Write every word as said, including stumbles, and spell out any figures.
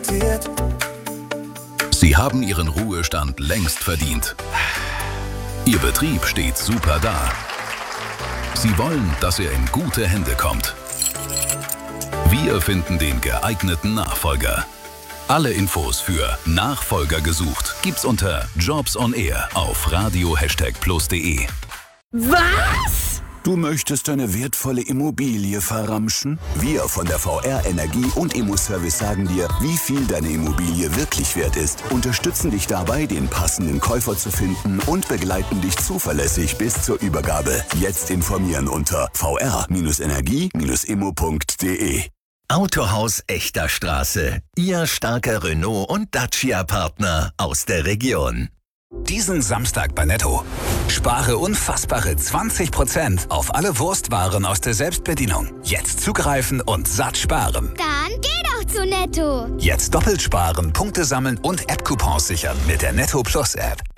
investiert. Sie haben Ihren Ruhestand längst verdient. Ihr Betrieb steht super da. Sie wollen, dass er in gute Hände kommt. Wir finden den geeigneten Nachfolger. Alle Infos für Nachfolger gesucht gibt's unter Jobs on Air auf radio plus punkt de. Was? Du möchtest deine wertvolle Immobilie verramschen? Wir von der V R Energie und Immo-Service sagen dir, wie viel deine Immobilie wirklich wert ist, unterstützen dich dabei, den passenden Käufer zu finden und begleiten dich zuverlässig bis zur Übergabe. Jetzt informieren unter v r energie immo punkt de. Autohaus Echter Straße. Ihr starker Renault- und Dacia-Partner aus der Region. Diesen Samstag bei Netto. Spare unfassbare zwanzig Prozent auf alle Wurstwaren aus der Selbstbedienung. Jetzt zugreifen und satt sparen. Dann geh doch zu Netto. Jetzt doppelt sparen, Punkte sammeln und App-Coupons sichern mit der Netto Plus App.